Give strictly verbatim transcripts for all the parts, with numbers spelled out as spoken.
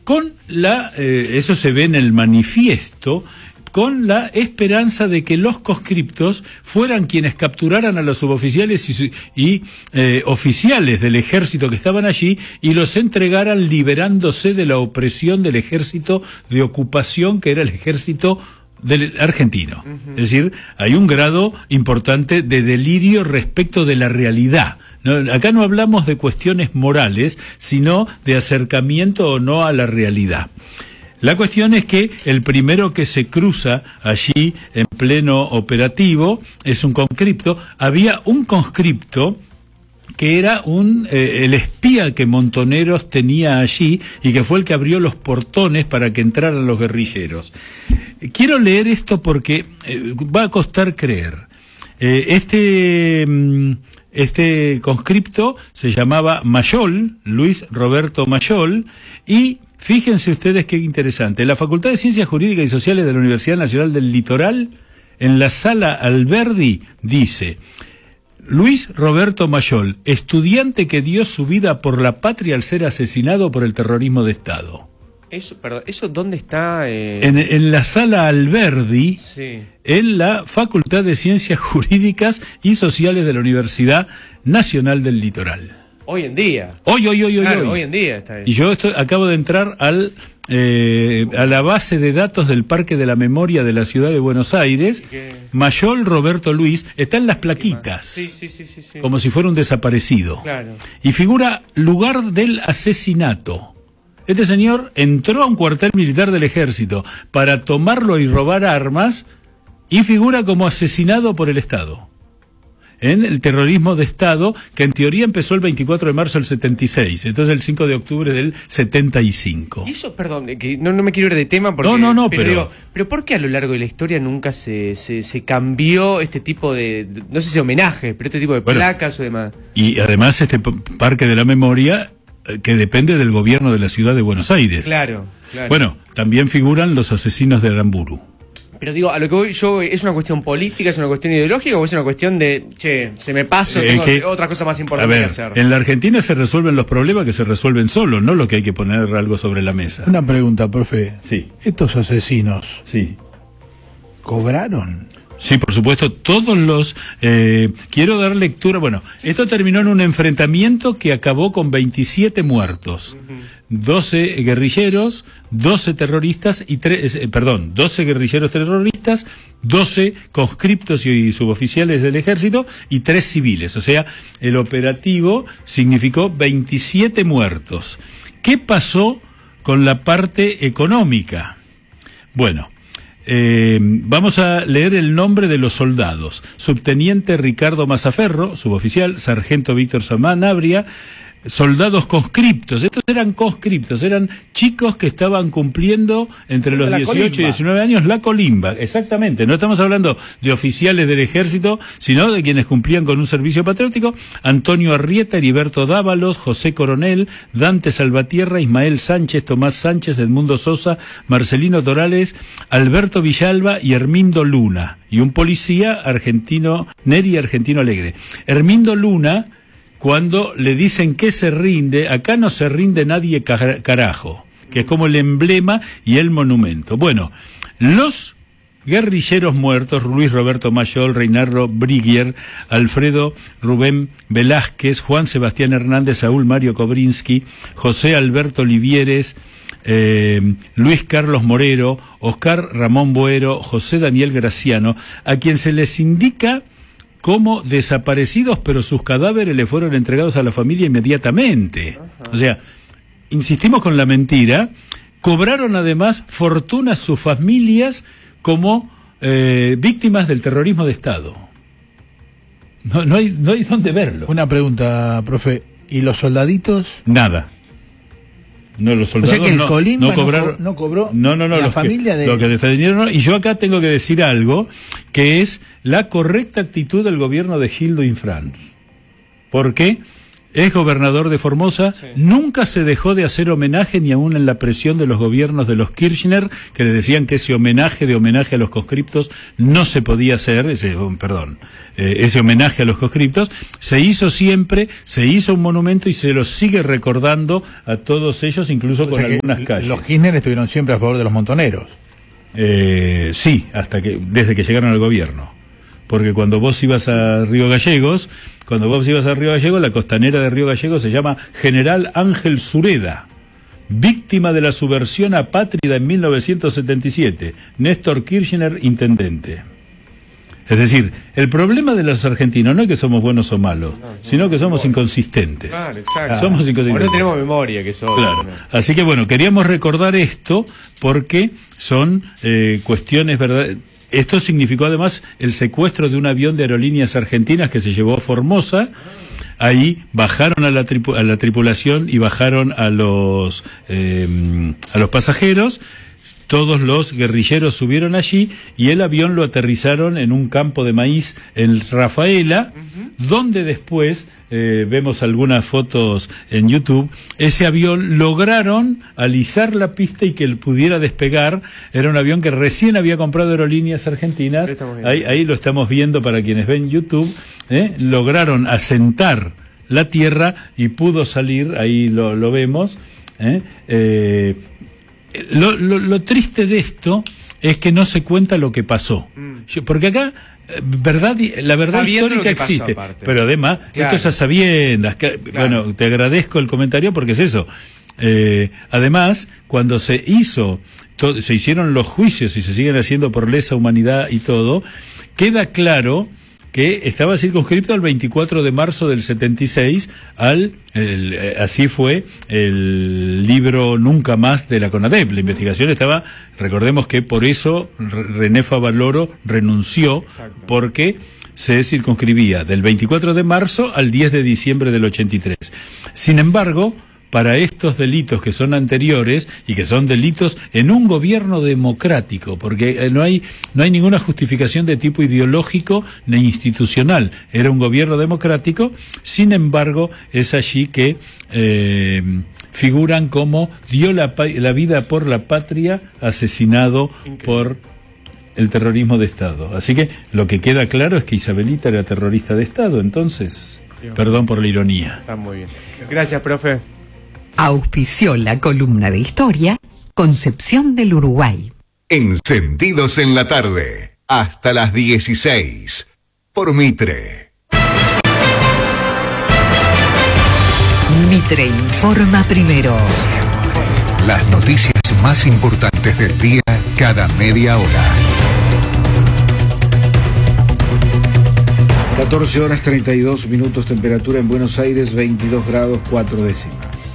con la, eh, eso se ve en el manifiesto, con la esperanza de que los conscriptos fueran quienes capturaran a los suboficiales y, y eh, oficiales del ejército que estaban allí y los entregaran liberándose de la opresión del ejército de ocupación que era el ejército del argentino. Uh-huh. Es decir, hay un grado importante de delirio respecto de la realidad. No, acá no hablamos de cuestiones morales, sino de acercamiento o no a la realidad. La cuestión es que el primero que se cruza allí en pleno operativo es un conscripto. Había un conscripto que era un eh, el espía que Montoneros tenía allí y que fue el que abrió los portones para que entraran los guerrilleros. Quiero leer esto porque eh, va a costar creer. Eh, este... Mm, Este conscripto se llamaba Mayol, Luis Roberto Mayol, y fíjense ustedes qué interesante. La Facultad de Ciencias Jurídicas y Sociales de la Universidad Nacional del Litoral, en la sala Alberdi, dice: Luis Roberto Mayol, estudiante que dio su vida por la patria al ser asesinado por el terrorismo de Estado. Eso, perdón, ¿eso dónde está? Eh... En, en la sala Alberdi, sí. En la Facultad de Ciencias Jurídicas y Sociales de la Universidad Nacional del Litoral. Hoy en día. Hoy, hoy, hoy, claro, hoy. hoy en día está ahí. Y yo estoy, acabo de entrar al eh, a la base de datos del Parque de la Memoria de la Ciudad de Buenos Aires. Mayol Roberto Luis, está en las plaquitas. Sí, sí, sí, sí, sí. Como si fuera un desaparecido. Claro. Y figura lugar del asesinato. Este señor entró a un cuartel militar del ejército para tomarlo y robar armas y figura como asesinado por el Estado. En el terrorismo de Estado, que en teoría empezó el veinticuatro de marzo del setenta y seis, entonces el cinco de octubre del setenta y cinco. Y eso, perdón, que no, no me quiero ir de tema porque... No, no, no, pero... pero... Digo, pero ¿por qué a lo largo de la historia nunca se, se, se cambió este tipo de, no sé si homenaje, pero este tipo de bueno, placas o demás? Y además este Parque de la Memoria, que depende del gobierno de la ciudad de Buenos Aires. Claro, claro. Bueno, también figuran los asesinos de Aramburu. Pero digo, a lo que voy yo, ¿es una cuestión política, es una cuestión ideológica o es una cuestión de, che, se me pasó, eh, tengo que, otra cosa más importante a ver, que hacer? En la Argentina se resuelven los problemas que se resuelven solos, no lo que hay que poner algo sobre la mesa. Una pregunta, profe. Sí. ¿Estos asesinos sí. cobraron? Sí, por supuesto, todos los... Eh, quiero dar lectura... Bueno, esto terminó en un enfrentamiento que acabó con veintisiete muertos. Uh-huh. doce guerrilleros, doce terroristas y tres... Eh, perdón, doce guerrilleros terroristas, doce conscriptos y suboficiales del ejército y tres civiles. O sea, el operativo significó veintisiete muertos. ¿Qué pasó con la parte económica? Bueno... Eh, vamos a leer el nombre de los soldados. Subteniente Ricardo Mazaferro, suboficial. Sargento Víctor Sanabria. Soldados conscriptos. Estos eran conscriptos, eran chicos que estaban cumpliendo entre los dieciocho y diecinueve años la colimba. Exactamente, no estamos hablando de oficiales del ejército, sino de quienes cumplían con un servicio patriótico. Antonio Arrieta, Heriberto Dávalos, José Coronel, Dante Salvatierra, Ismael Sánchez, Tomás Sánchez, Edmundo Sosa, Marcelino Torales, Alberto Villalba y Hermindo Luna. Y un policía argentino, Neri Argentino Alegre. Hermindo Luna, cuando le dicen que se rinde, acá no se rinde nadie carajo, que es como el emblema y el monumento. Bueno, los guerrilleros muertos, Luis Roberto Mayol, Reinaldo Briguier, Alfredo Rubén Velázquez, Juan Sebastián Hernández, Saúl Mario Kobrinsky, José Alberto Livieres, eh, Luis Carlos Morero, Oscar Ramón Boero, José Daniel Graciano, a quien se les indica como desaparecidos, pero sus cadáveres le fueron entregados a la familia inmediatamente. Ajá. O sea, insistimos con la mentira, cobraron además fortunas sus familias como eh, víctimas del terrorismo de Estado. No, no hay, no hay dónde verlo. Una pregunta, profe, ¿y los soldaditos? Nada. No, los soldados o sea que el no, Colimba no cobraron, no cobró no, no, no, la los familia que, de... Lo que defendieron, no, y yo acá tengo que decir algo, que es la correcta actitud del gobierno de Gildo Infrans. ¿Por qué? es gobernador de Formosa, sí. Nunca se dejó de hacer homenaje, ni aún en la presión de los gobiernos de los Kirchner, que le decían que ese homenaje de homenaje a los conscriptos no se podía hacer, ese, oh, perdón, eh, ese homenaje a los conscriptos, se hizo siempre, se hizo un monumento y se lo sigue recordando a todos ellos, incluso o con algunas calles. Los Kirchner estuvieron siempre a favor de los montoneros. Eh, sí, hasta que, desde que llegaron al gobierno. Porque cuando vos ibas a Río Gallegos, cuando vos ibas a Río Gallegos, la costanera de Río Gallegos se llama General Ángel Sureda, víctima de la subversión apátrida en mil novecientos setenta y siete, Néstor Kirchner, intendente. Es decir, el problema de los argentinos no es que somos buenos o malos, no, sino que somos inconsistentes. Claro, exacto. Somos inconsistentes. O no tenemos memoria, que somos. Claro. Así que bueno, queríamos recordar esto porque son eh, cuestiones verdaderas. Esto significó además el secuestro de un avión de Aerolíneas Argentinas que se llevó a Formosa. Ahí bajaron a la, tripu- a la tripulación y bajaron a los eh, a los pasajeros. Todos los guerrilleros subieron allí y el avión lo aterrizaron en un campo de maíz en Rafaela, uh-huh. donde después, eh, vemos algunas fotos en YouTube, ese avión lograron alisar la pista y que él pudiera despegar. Era un avión que recién había comprado Aerolíneas Argentinas, ahí, ahí lo estamos viendo para quienes ven YouTube, ¿eh? Lograron asentar la tierra y pudo salir, ahí lo, lo vemos, ¿eh? Eh, Lo, lo, lo triste de esto es que no se cuenta lo que pasó. Mm. Porque acá, verdad, la verdad sabiendo histórica existe. Pasó, pero además, claro. Esto es a sabiendas. Que, claro. Bueno, te agradezco el comentario porque es eso. Eh, además, cuando se hizo, to, se hicieron los juicios y se siguen haciendo por lesa humanidad y todo, queda claro que estaba circunscripto al veinticuatro de marzo del setenta y seis, al, el, así fue el libro Nunca Más de la CONADEP. La investigación estaba, recordemos que por eso René Favaloro renunció. Exacto. Porque se circunscribía del veinticuatro de marzo al diez de diciembre del ochenta y tres. Sin embargo, para estos delitos que son anteriores y que son delitos en un gobierno democrático, porque no hay no hay ninguna justificación de tipo ideológico ni institucional, era un gobierno democrático. Sin embargo, es allí que eh, figuran como dio la, la vida por la patria, asesinado Increíble. por el terrorismo de Estado. Así que lo que queda claro es que Isabelita era terrorista de Estado, entonces, Dios. Perdón por la ironía. Está muy bien. Gracias, profe. Auspició la columna de historia Concepción del Uruguay. Encendidos en la tarde, hasta las dieciséis, por Mitre. Mitre informa primero. Las noticias más importantes del día cada media hora. catorce horas treinta y dos minutos, temperatura en Buenos Aires, veintidós grados cuatro décimas.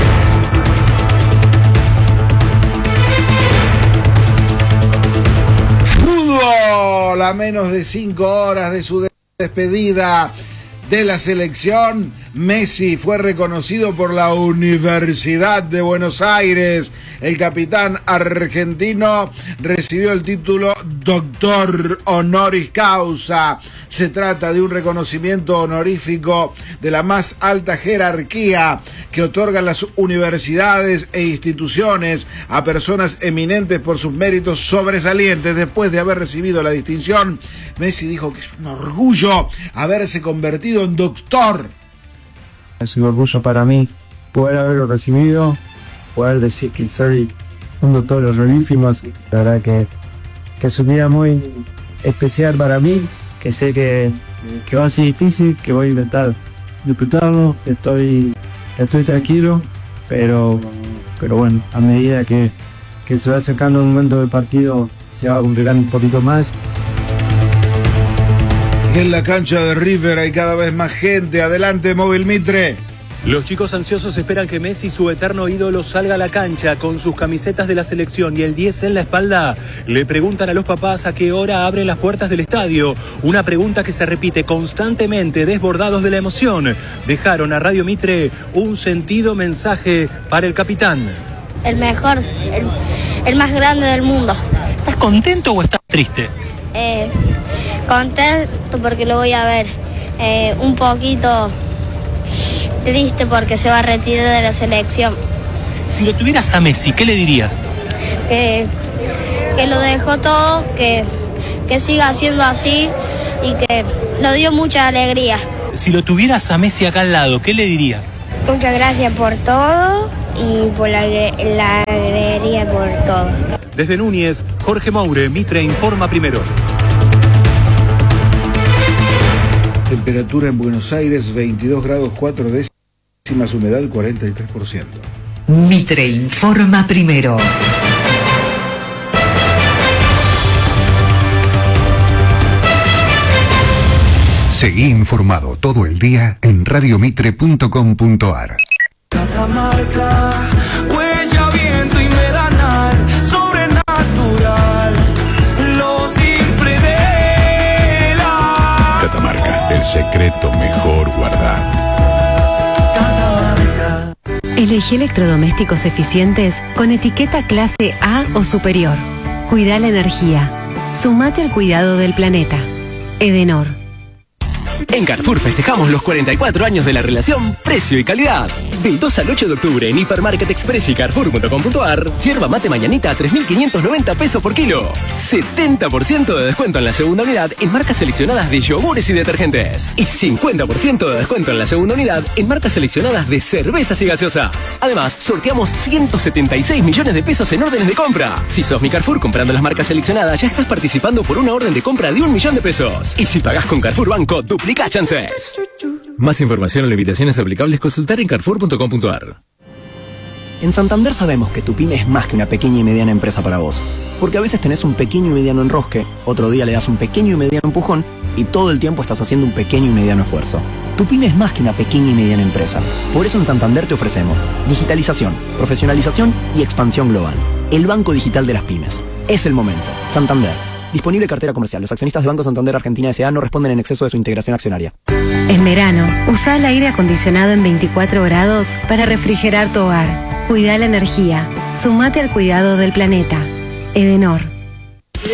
Fútbol, a menos de cinco horas de su despedida de la selección, Messi fue reconocido por la Universidad de Buenos Aires. El capitán argentino recibió el título Doctor Honoris Causa. Se trata de un reconocimiento honorífico de la más alta jerarquía que otorgan las universidades e instituciones a personas eminentes por sus méritos sobresalientes. Después de haber recibido la distinción, Messi dijo que es un orgullo haberse convertido en doctor. Es un orgullo para mí poder haberlo recibido, poder decir que soy un doctor honorífico. La verdad que, que es un día muy especial para mí, que sé que, que va a ser difícil, que voy a intentar disfrutarlo, estoy, estoy tranquilo, pero, pero bueno, a medida que, que se va acercando el momento del partido se va a complicar un poquito más. En la cancha de River hay cada vez más gente. Adelante, Móvil Mitre. Los chicos ansiosos esperan que Messi, su eterno ídolo, salga a la cancha con sus camisetas de la selección y el diez en la espalda. Le preguntan a los papás a qué hora abren las puertas del estadio. Una pregunta que se repite constantemente, desbordados de la emoción. Dejaron a Radio Mitre un sentido mensaje para el capitán. El mejor, el, el más grande del mundo. ¿Estás contento o estás triste? Eh... Contento porque lo voy a ver, eh, un poquito triste porque se va a retirar de la selección. Si lo tuvieras a Messi, ¿qué le dirías? Que, que lo dejó todo, que, que siga siendo así y que nos dio mucha alegría. Si lo tuvieras a Messi acá al lado, ¿qué le dirías? Muchas gracias por todo y por la, la alegría por todo. Desde Núñez, Jorge Moure, Mitre Informa Primero. Temperatura en Buenos Aires veintidós grados cuatro décimas, humedad cuarenta y tres por ciento. Mitre Informa Primero. Seguí informado todo el día en radiomitre punto com punto ar. Catamarca, huella, viento y medanal, sobrenatural, lo simple de la... Catamarca, el secreto mejor guardado. Catamarca. Elegí electrodomésticos eficientes con etiqueta clase A o superior. Cuida la energía. Sumate al cuidado del planeta. Edenor. En Carrefour festejamos los cuarenta y cuatro años de la relación precio y calidad. Del dos al ocho de octubre en Hipermarket Express y Carrefour punto com punto ar, yerba mate mañanita a tres mil quinientos noventa pesos por kilo. setenta por ciento de descuento en la segunda unidad en marcas seleccionadas de yogures y detergentes. Y cincuenta por ciento de descuento en la segunda unidad en marcas seleccionadas de cervezas y gaseosas. Además, sorteamos ciento setenta y seis millones de pesos en órdenes de compra. Si sos mi Carrefour comprando las marcas seleccionadas, ya estás participando por una orden de compra de un millón de pesos. Y si pagás con Carrefour Banco, duplica chances. Más información o limitaciones aplicables, consultar en carrefour punto com punto ar. En Santander sabemos que tu pyme es más que una pequeña y mediana empresa para vos. Porque a veces tenés un pequeño y mediano enrosque, otro día le das un pequeño y mediano empujón y todo el tiempo estás haciendo un pequeño y mediano esfuerzo. Tu pyme es más que una pequeña y mediana empresa. Por eso en Santander te ofrecemos digitalización, profesionalización y expansión global. El banco digital de las pymes. Es el momento. Santander. Disponible cartera comercial. Los accionistas de Banco Santander Argentina S A no responden en exceso de su integración accionaria. En verano, usa el aire acondicionado en veinticuatro grados para refrigerar tu hogar. Cuida la energía. Sumate al cuidado del planeta. Edenor.